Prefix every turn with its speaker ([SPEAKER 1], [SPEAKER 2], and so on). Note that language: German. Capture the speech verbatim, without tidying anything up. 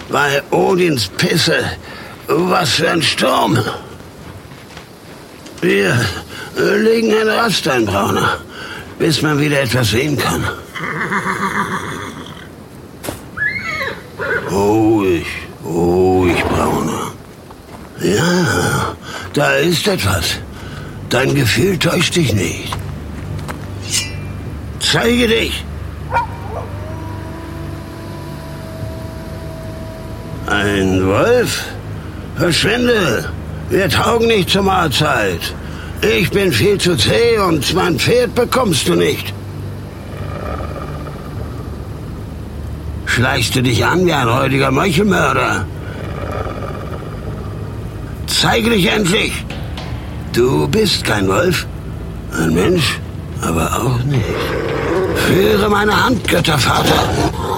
[SPEAKER 1] bei Odins Pisse. Was für ein Sturm. Wir legen ein Rast ein, Brauner, bis man wieder etwas sehen kann. Ruhig, ruhig, Brauner. Ja, da ist etwas. Dein Gefühl täuscht dich nicht. Zeige dich! Ein Wolf? Verschwinde! Wir taugen nicht zur Mahlzeit. Ich bin viel zu zäh und mein Pferd bekommst du nicht. Schleichst du dich an wie ein räudiger Meuchelmörder? Zeige dich endlich! Du bist kein Wolf, ein Mensch, aber auch nicht. Führe meine Hand, Göttervater.